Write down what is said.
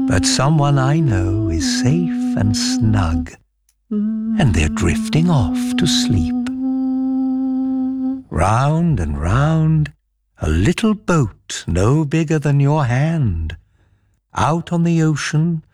But someone I know is safe and snug, and they're drifting off to sleep. Round and round, a little boat no bigger than your hand, out on the ocean